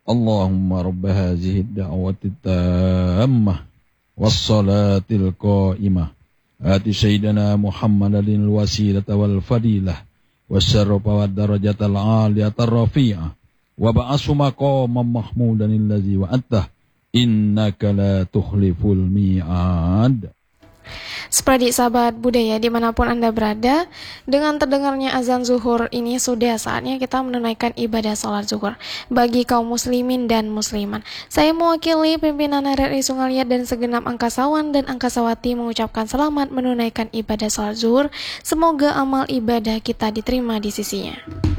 Allahumma rabba hazihi ad-da'wati tammah was-salatil qa'imah ati sayyidina Muhammadin al-wasilata wal fadilah was-syarafa wad darajatal 'aliyatar rafi'ah wa ba'asu maqaman mahmudan allazi wa'attah innaka la tukhliful mi'ad. Seperti sahabat budaya dimanapun Anda berada, dengan terdengarnya azan zuhur ini sudah saatnya kita menunaikan ibadah sholat zuhur bagi kaum muslimin dan musliman. Saya mewakili pimpinan RRI Sungaliat dan segenap angkasawan dan angkasawati mengucapkan selamat menunaikan ibadah sholat zuhur. Semoga amal ibadah kita diterima di sisinya.